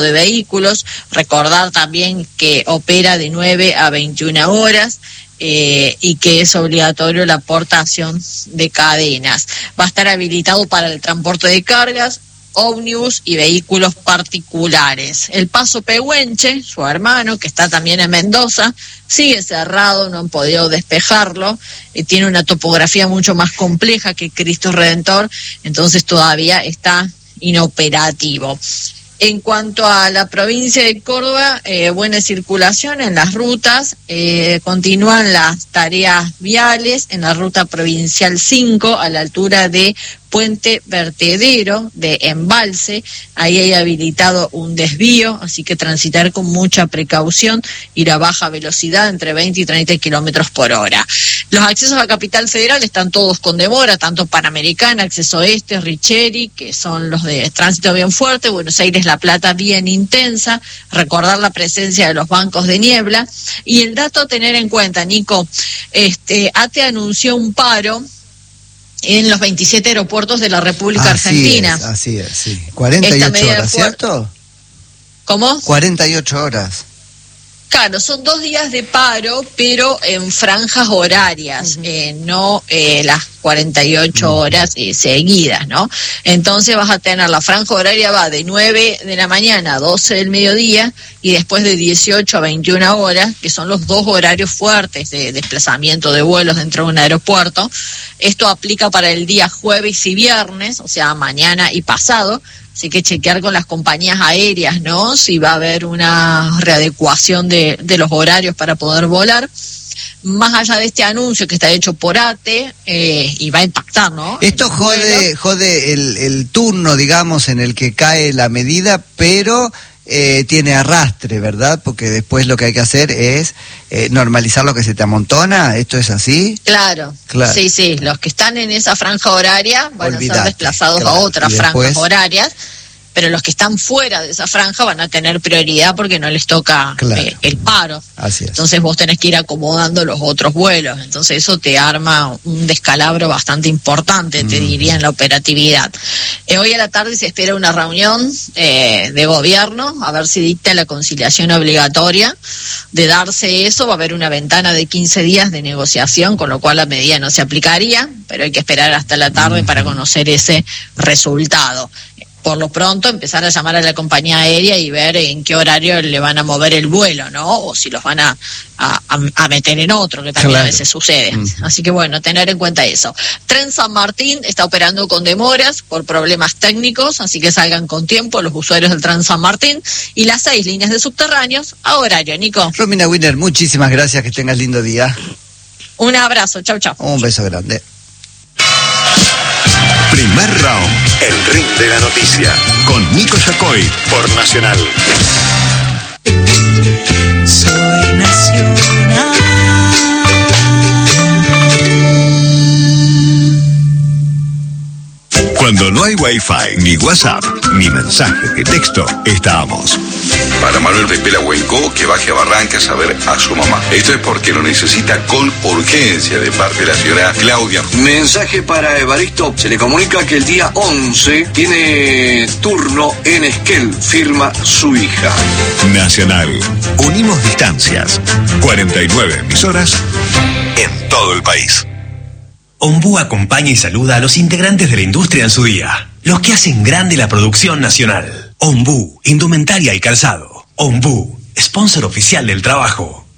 de vehículos. Recordar también que opera de 9 a 21 horas. Y que es obligatorio la aportación de cadenas. Va a estar habilitado para el transporte de cargas, ómnibus y vehículos particulares. El paso Pehuenche, su hermano, que está también en Mendoza, sigue cerrado, no han podido despejarlo, tiene una topografía mucho más compleja que Cristo Redentor, entonces todavía está inoperativo. En cuanto a la provincia de Córdoba, buena circulación en las rutas, continúan las tareas viales en la ruta provincial 5 a la altura de Puente Vertedero de Embalse. Ahí hay habilitado un desvío, así que transitar con mucha precaución, ir a baja velocidad entre 20 y 30 kilómetros por hora. Los accesos a Capital Federal están todos con demora, tanto Panamericana, Acceso Este, Richeri, que son los de tránsito bien fuerte, Buenos Aires, La Plata bien intensa, recordar la presencia de los bancos de niebla. Y el dato a tener en cuenta, Nico, ATE anunció un paro en los 27 aeropuertos de la República Argentina. Así es, sí. 48 horas, ¿cierto? ¿Cómo? 48 horas. Claro, son 2 días de paro, pero en franjas horarias, no las 48 horas seguidas, ¿no? Entonces vas a tener, la franja horaria va de 9 de la mañana a 12 del mediodía y después de 18 a 21 horas, que son los 2 horarios fuertes de desplazamiento de vuelos dentro de un aeropuerto. Esto aplica para el día jueves y viernes, o sea, mañana y pasado. Así que chequear con las compañías aéreas, ¿no? Si va a haber una readecuación de los horarios para poder volar. Más allá de este anuncio que está hecho por ATE, y va a impactar, ¿no? Esto jode el turno, digamos, en el que cae la medida, pero tiene arrastre, ¿verdad? Porque después lo que hay que hacer es normalizar lo que se te amontona. ¿Esto es así? Claro. Sí, los que están en esa franja horaria van a ser desplazados a otras franjas horarias, pero los que están fuera de esa franja van a tener prioridad porque no les toca el paro. Así es. Entonces vos tenés que ir acomodando los otros vuelos. Entonces eso te arma un descalabro bastante importante, te diría, en la operatividad. Hoy a la tarde se espera una reunión de gobierno, a ver si dicta la conciliación obligatoria. De darse eso, va a haber una ventana de 15 días de negociación, con lo cual la medida no se aplicaría, pero hay que esperar hasta la tarde para conocer ese resultado. Por lo pronto empezar a llamar a la compañía aérea y ver en qué horario le van a mover el vuelo, ¿no? O si los van a meter en otro, que también a veces sucede. Así que bueno, tener en cuenta eso. Tren San Martín está operando con demoras por problemas técnicos, así que salgan con tiempo los usuarios del Tren San Martín. Y las 6 líneas de subterráneos a horario, Nico. Romina Winner, muchísimas gracias, que tengas lindo día. Un abrazo, chau. Un beso grande. Primer round, el ring de la noticia, con Nico Yacoy, por Nacional. Soy Nacional. Cuando no hay Wi-Fi, ni WhatsApp, ni mensaje de texto, estamos. Para Manuel de Pelahuenco, que baje a Barrancas a ver a su mamá. Esto es porque lo necesita con urgencia de parte de la señora Claudia. Mensaje para Evaristo. Se le comunica que el día 11 tiene turno en Esquel. Firma su hija. Nacional. Unimos distancias. 49 emisoras en todo el país. Ombú acompaña y saluda a los integrantes de la industria en su día, los que hacen grande la producción nacional. Ombú, indumentaria y calzado. Ombú, sponsor oficial del trabajo.